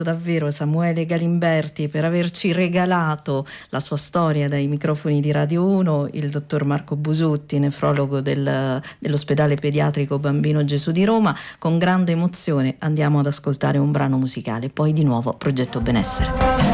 davvero Samuele Galimberti per averci regalato la sua storia dai microfoni di Radio 1, il dottor Marco Busutti, nefrologo dell'ospedale pediatrico Bambino Gesù di Roma. Con grande emozione andiamo ad ascoltare un brano musicale, poi di nuovo Progetto Benessere.